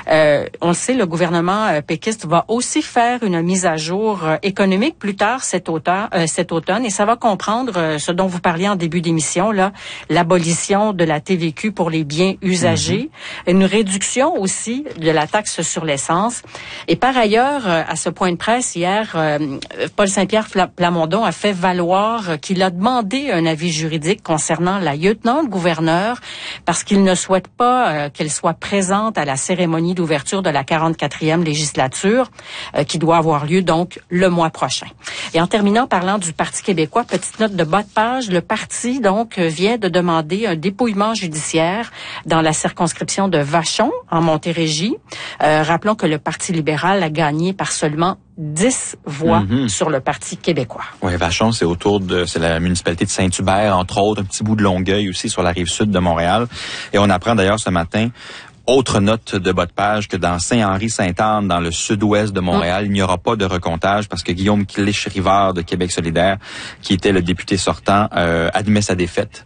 On le sait, le gouvernement péquiste va aussi faire une mise à jour économique plus tard cet automne, et ça va comprendre ce dont vous parliez en début d'émission, là, l'abolition de la TVQ pour les biens usagés, une réduction aussi de la taxe sur l'essence. Et par ailleurs, à ce point de presse hier, Paul Saint-Pierre Plamondon a fait valoir qu'il a demandé un avis juridique concernant la lieutenant-gouverneur parce qu'il ne souhaite pas qu'elle soit présente à la cérémonie d'ouverture de la 44e législature qui doit avoir lieu donc le mois prochain. Et en terminant, parlant du Parti québécois, petite note de bas de page, le parti donc vient de demander un dépouillement judiciaire dans la circonscription de Vachon en Montérégie. Rappelons que le Parti libéral a gagné par seulement 10 voix sur le Parti québécois. Oui, Vachon, c'est c'est la municipalité de Saint-Hubert, entre autres, un petit bout de Longueuil aussi sur la rive sud de Montréal. Et on apprend d'ailleurs ce matin, autre note de bas de page, que dans Saint-Henri-Sainte-Anne, dans le sud-ouest de Montréal, il n'y aura pas de recomptage parce que Guillaume Clich-Rivard de Québec solidaire, qui était le député sortant, admet sa défaite.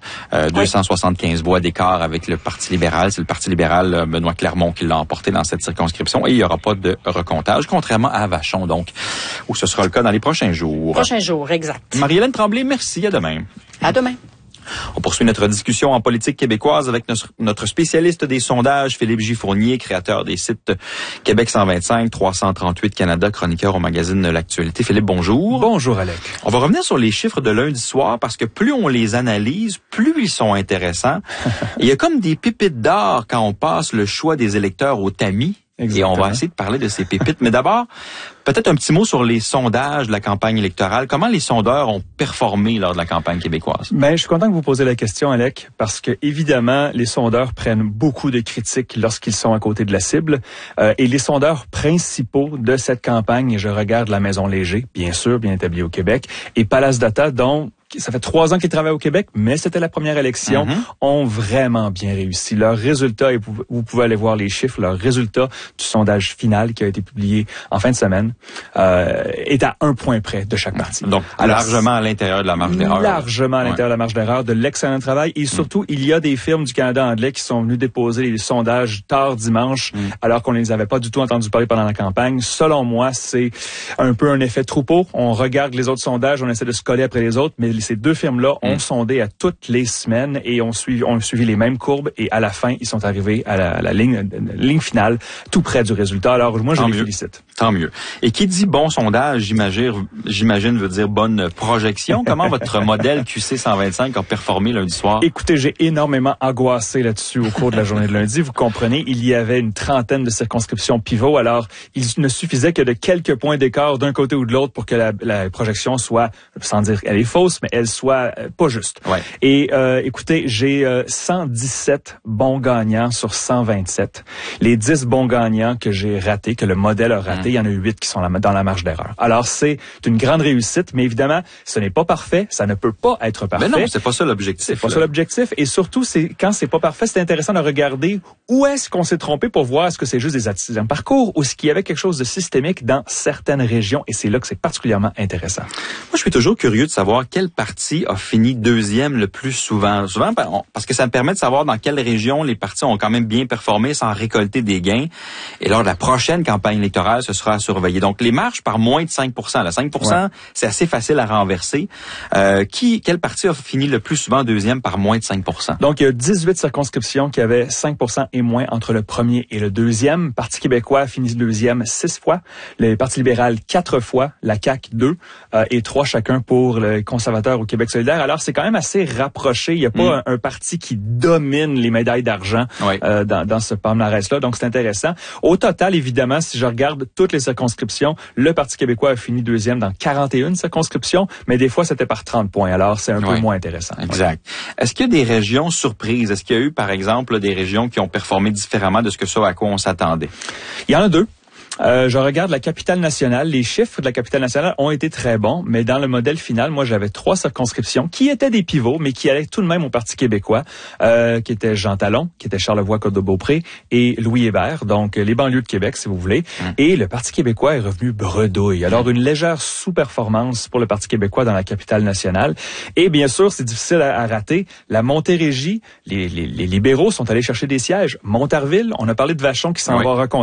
275 voix d'écart avec le Parti libéral. C'est le Parti libéral, Benoît Clermont, qui l'a emporté dans cette circonscription. Et il n'y aura pas de recomptage, contrairement à Vachon, donc, où ce sera le cas dans les prochains jours. Prochains jours, exact. Marie-Hélène Tremblay, merci. À demain. À demain. On poursuit notre discussion en politique québécoise avec notre spécialiste des sondages, Philippe J. Fournier, créateur des sites Québec 125, 338 Canada, chroniqueur au magazine L'Actualité. Philippe, bonjour. Bonjour, Alec. On va revenir sur les chiffres de lundi soir parce que plus on les analyse, plus ils sont intéressants. Il y a comme des pépites d'or quand on passe le choix des électeurs au tamis. Exactement. Et on va essayer de parler de ces pépites. Mais d'abord, peut-être un petit mot sur les sondages de la campagne électorale. Comment les sondeurs ont performé lors de la campagne québécoise? Ben, je suis content que vous posiez la question, Alec, parce que évidemment, les sondeurs prennent beaucoup de critiques lorsqu'ils sont à côté de la cible. Et les sondeurs principaux de cette campagne, je regarde la Maison Léger, bien sûr, bien établie au Québec, et Palace Data, dont ça fait 3 ans qu'ils travaillent au Québec, mais c'était la première élection, ont vraiment bien réussi. Leurs résultats, et vous pouvez aller voir les chiffres, leurs résultats du sondage final qui a été publié en fin de semaine, est à 1 point près de chaque parti. Donc, alors, largement à l'intérieur de la marge d'erreur. Largement à l'intérieur de la marge d'erreur, de l'excellent travail. Et surtout, il y a des firmes du Canada anglais qui sont venus déposer les sondages tard dimanche, alors qu'on ne les avait pas du tout entendus parler pendant la campagne. Selon moi, c'est un peu un effet troupeau. On regarde les autres sondages, on essaie de se coller après les autres, mais ces 2 firmes-là ont sondé à toutes les semaines et ont suivi les mêmes courbes, et à la fin, ils sont arrivés à la ligne finale, tout près du résultat. Alors, moi, je les félicite. Tant mieux. Et qui dit bon sondage, j'imagine veut dire bonne projection. Comment votre modèle QC 125 a performé lundi soir? Écoutez, j'ai énormément angoissé là-dessus au cours de la journée de lundi. Vous comprenez, il y avait une trentaine de circonscriptions pivots. Alors, il ne suffisait que de quelques points d'écart d'un côté ou de l'autre pour que la projection soit, sans dire elle est fausse, mais elle soit pas juste. Ouais. Et écoutez, j'ai 117 bons gagnants sur 127. Les 10 bons gagnants que j'ai ratés, que le modèle a ratés, il y en a 8 qui sont dans la marge d'erreur. Alors, c'est une grande réussite, mais évidemment, ce n'est pas parfait, ça ne peut pas être parfait. Mais non, c'est pas ça l'objectif. C'est pas ça l'objectif, et surtout, quand c'est pas parfait, c'est intéressant de regarder où est-ce qu'on s'est trompé pour voir est-ce que c'est juste des accidents de parcours ou est-ce qu'il y avait quelque chose de systémique dans certaines régions, et c'est là que c'est particulièrement intéressant. Moi, je suis toujours curieux de savoir quel parti a fini deuxième le plus souvent. Souvent, parce que ça me permet de savoir dans quelle région les partis ont quand même bien performé sans récolter des gains. Et lors de la prochaine campagne électorale, ce sera à surveiller. Donc, les marges par moins de 5%. Là, 5%, c'est assez facile à renverser. Quel parti a fini le plus souvent deuxième par moins de 5%? Donc, il y a 18 circonscriptions qui avaient 5% et moins entre le premier et le deuxième. Parti québécois a fini deuxième 6 fois. Le Parti libéral 4 fois. La CAQ 2 et 3 chacun pour le conservateur au Québec solidaire. Alors, c'est quand même assez rapproché. Il n'y a pas un parti qui domine les médailles d'argent dans ce palmarès-là. Donc, c'est intéressant. Au total, évidemment, si je regarde toutes les circonscriptions, le Parti québécois a fini deuxième dans 41 circonscriptions, mais des fois, c'était par 30 points. Alors, c'est un peu moins intéressant. Exact. Est-ce qu'il y a des régions surprises? Est-ce qu'il y a eu, par exemple, des régions qui ont performé différemment de ce à quoi on s'attendait? Il y en a 2. Je regarde la capitale nationale. Les chiffres de la capitale nationale ont été très bons, mais dans le modèle final, moi, j'avais 3 circonscriptions qui étaient des pivots, mais qui allaient tout de même au Parti québécois, qui étaient Jean Talon, qui était Charlevoix-Côte-de-Beaupré, et Louis Hébert, donc les banlieues de Québec, si vous voulez. Et le Parti québécois est revenu bredouille. Alors, une légère sous-performance pour le Parti québécois dans la capitale nationale. Et bien sûr, c'est difficile à rater. La Montérégie, les libéraux sont allés chercher des sièges. Montarville, on a parlé de Vachon qui s'en va raconter